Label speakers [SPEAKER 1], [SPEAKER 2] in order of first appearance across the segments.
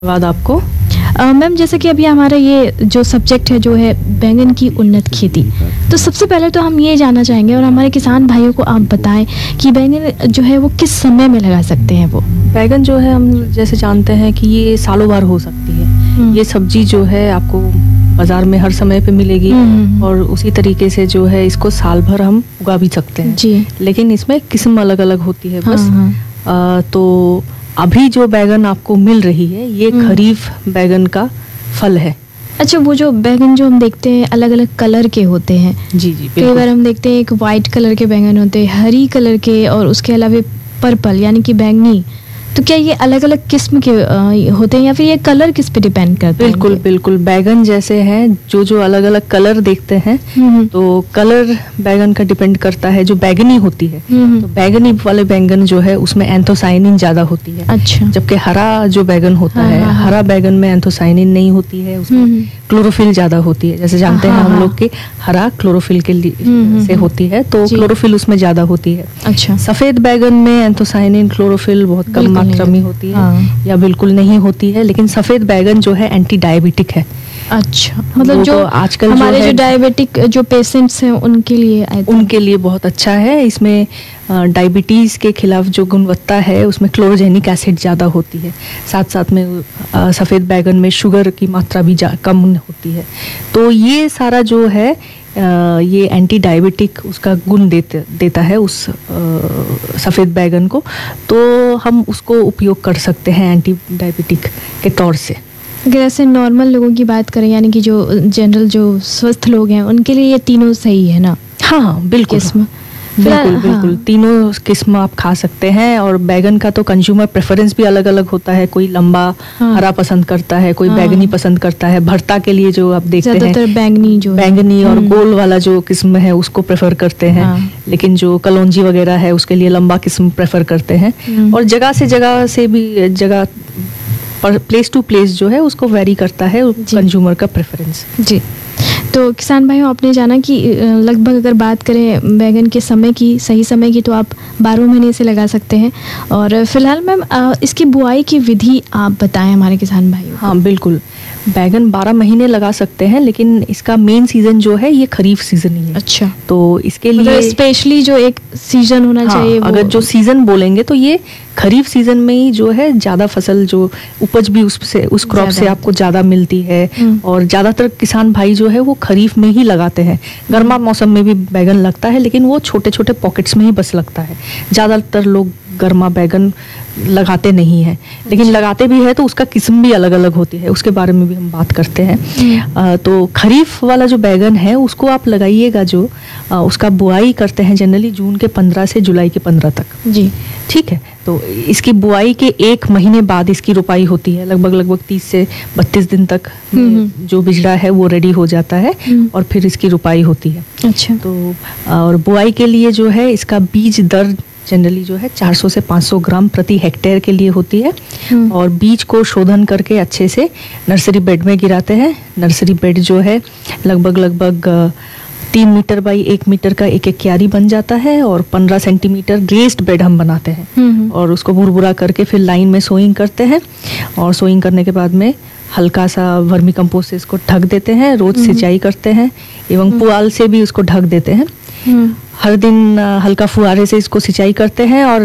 [SPEAKER 1] धन्यवाद आपको।
[SPEAKER 2] मैम, जैसे कि अभी हमारा ये जो सब्जेक्ट है जो है बैंगन की उन्नत खेती, तो सबसे पहले तो हम ये जानना चाहेंगे और हमारे किसान भाइयों को आप बताएं कि बैंगन जो है वो किस समय में लगा सकते हैं वो।
[SPEAKER 1] बैगन जो है हम जैसे जानते हैं कि ये सालों भर हो सकती है। ये सब्जी जो है आपको बाजार में हर समय पे मिलेगी और उसी तरीके से जो है इसको साल भर हम उगा भी सकते हैं
[SPEAKER 2] जी।
[SPEAKER 1] लेकिन इसमें किस्म अलग अलग होती है बस। तो अभी जो बैगन आपको मिल रही है ये खरीफ बैगन का फल है।
[SPEAKER 2] अच्छा, वो जो बैगन जो हम देखते हैं अलग अलग कलर के होते हैं।
[SPEAKER 1] जी जी,
[SPEAKER 2] कई बार हम देखते हैं एक वाइट कलर के बैंगन होते हैं, हरी कलर के, और उसके अलावा पर्पल यानी कि बैंगनी। तो क्या ये अलग अलग किस्म के होते हैं या फिर ये कलर किस पे डिपेंड करते हैं?
[SPEAKER 1] बिल्कुल बिल्कुल, बैगन जैसे हैं जो अलग अलग कलर देखते हैं तो कलर बैगन का डिपेंड करता है। जो बैगनी होती है तो बैगनी वाले बैंगन जो है उसमें एंथोसाइनिन ज्यादा होती है।
[SPEAKER 2] अच्छा।
[SPEAKER 1] जबकि हरा जो बैगन होता है, हरा बैगन में एंथोसाइनिन नहीं होती है, उसमें क्लोरोफिल ज्यादा होती है। जैसे जानते हैं हम लोग कि हरा क्लोरोफिल के लिए से होती है, तो क्लोरोफिल उसमें ज्यादा होती है।
[SPEAKER 2] अच्छा।
[SPEAKER 1] सफेद बैगन में एंथोसाइनिन क्लोरोफिल बहुत कम मात्रा में होती है या बिल्कुल नहीं होती है। लेकिन सफेद बैगन जो है एंटी डायबिटिक है।
[SPEAKER 2] अच्छा, मतलब जो
[SPEAKER 1] आजकल
[SPEAKER 2] हमारे जो डायबिटिक जो पेशेंट्स हैं उनके लिए बहुत
[SPEAKER 1] अच्छा है। इसमें डायबिटीज के खिलाफ जो गुणवत्ता है उसमें क्लोरोजेनिक एसिड ज़्यादा होती है। साथ साथ में सफ़ेद बैगन में शुगर की मात्रा भी कम होती है। तो ये सारा जो है ये एंटी डायबिटिक उसका गुण देता है उस सफ़ेद बैगन को। तो हम उसको उपयोग कर सकते हैं एंटी डायबिटिक के तौर से।
[SPEAKER 2] अगर ऐसे नॉर्मल लोगों की बात करें यानी कि जो जनरल जो स्वस्थ लोग हैं उनके लिए ये तीनों सही है ना?
[SPEAKER 1] हाँ बिल्कुल,
[SPEAKER 2] किस्म
[SPEAKER 1] बिल्कुल बिल्कुल, तीनों किस्म आप खा सकते हैं। और बैगन का तो कंज्यूमर प्रेफरेंस भी अलग अलग होता है। कोई लंबा हरा पसंद करता है, कोई बैगनी पसंद करता है। भरता के लिए जो आप देखते हैं बैंगनी और गोल वाला जो किस्म है उसको प्रेफर करते हैं। लेकिन जो कलौंजी वगैरह है उसके लिए लंबा किस्म प्रेफर करते हैं। और जगह से भी जगह पर प्लेस टू प्लेस जो है उसको वेरी करता है कंज्यूमर का प्रेफरेंस।
[SPEAKER 2] जी। तो किसान भाइयों, आपने जाना कि लगभग अगर बात करें बैगन के समय की, सही समय की, तो आप 12 महीने से लगा सकते हैं। और फिलहाल मैम इसकी बुआई की विधि आप बताएं हमारे किसान भाइयों।
[SPEAKER 1] हाँ बिल्कुल, बैगन 12 महीने लगा सकते हैं लेकिन इसका मेन सीजन जो है ये खरीफ सीजन ही है।
[SPEAKER 2] अच्छा।
[SPEAKER 1] तो इसके लिए
[SPEAKER 2] स्पेशली जो एक सीजन होना चाहिए।
[SPEAKER 1] अगर जो सीजन बोलेंगे तो ये खरीफ सीजन में ही जो है ज्यादा फसल जो उपज भी उस क्रॉप से आपको ज्यादा मिलती है। और ज्यादातर किसान भाई जो है वो खरीफ में ही लगाते हैं। गर्मा मौसम में भी बैगन लगता है लेकिन वो छोटे छोटे पॉकेट्स में ही बस लगता है। ज्यादातर लोग गर्मा बैगन लगाते नहीं हैं, लेकिन लगाते भी है तो उसका किस्म भी अलग अलग होती है, उसके बारे में भी हम बात करते हैं। तो खरीफ वाला जो बैगन है उसको आप लगाइएगा जो उसका बुआई करते हैं जनरली जून के 15 से जुलाई के 15 तक। जी ठीक है। तो इसकी बुआई के 1 महीने बाद इसकी रोपाई होती है। लगभग 30 से 32 दिन तक जो बिजड़ा है वो रेडी हो जाता है और फिर इसकी रोपाई होती है।
[SPEAKER 2] अच्छा।
[SPEAKER 1] तो और बुआई के लिए जो है इसका बीज दर जनरली जो है 400 से 500 ग्राम प्रति हेक्टेयर के लिए होती है। और बीज को शोधन करके अच्छे से नर्सरी बेड में गिराते हैं। नर्सरी बेड जो है लगभग 3 मीटर बाई 1 मीटर का एक क्यारी बन जाता है और 15 सेंटीमीटर रेस्ड बेड हम बनाते हैं। और उसको भुरभुरा करके फिर लाइन में सोइंग करते हैं। और सोइंग करने के बाद में हल्का सा वर्मी कंपोस्ट से इसको ढक देते हैं। रोज सिंचाई करते हैं एवं पुआल से भी उसको ढक देते हैं। हर दिन हल्का फुहारे से इसको सिंचाई करते हैं। और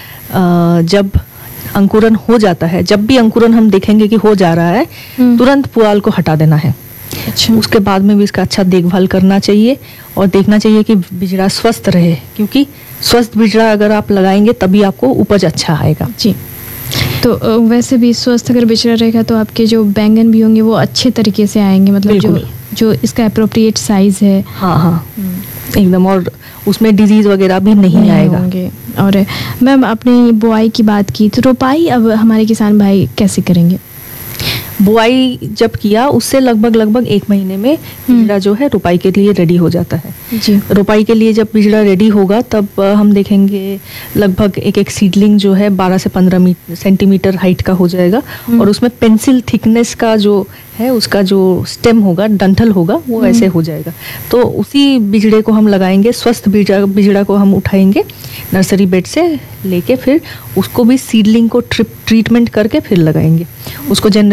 [SPEAKER 1] जब अंकुरन हो जाता है, जब भी अंकुरन हम देखेंगे कि हो जा रहा है, तुरंत पुआल को हटा देना है। अच्छा। उसके बाद में भी इसका अच्छा देखभाल करना चाहिए और देखना चाहिए कि बिजड़ा स्वस्थ रहे, क्योंकि स्वस्थ बिजड़ा अगर आप लगाएंगे तभी आपको उपज अच्छा आएगा।
[SPEAKER 2] जी। तो वैसे भी स्वस्थ अगर बिजड़ा रहेगा तो आपके जो बैंगन भी होंगे वो अच्छे तरीके से आएंगे, मतलब जो इसका एप्रोप्रिएट साइज है।
[SPEAKER 1] हाँ एकदम, और उसमें डिजीज वगैरह भी नहीं आएगा।
[SPEAKER 2] और मैम आपने बुआई की बात की, तो रोपाई अब हमारे किसान भाई कैसे करेंगे?
[SPEAKER 1] बुआई जब किया उससे लगभग 1 महीने में बिजड़ा जो है रोपाई के लिए रेडी हो जाता है
[SPEAKER 2] जी।
[SPEAKER 1] रोपाई के लिए जब बिजड़ा रेडी होगा तब हम देखेंगे लगभग एक सीडलिंग जो है 12 से 15 सेंटीमीटर हाइट का हो जाएगा और उसमें पेंसिल थिकनेस का जो है उसका जो स्टेम होगा, डंठल होगा, वो ऐसे हो जाएगा। तो उसी बिजड़े को हम लगाएंगे, स्वस्थ बिजड़ा को हम उठाएंगे नर्सरी बेड से लेके, फिर उसको भी सीडलिंग को ट्रीटमेंट करके फिर लगाएंगे उसको।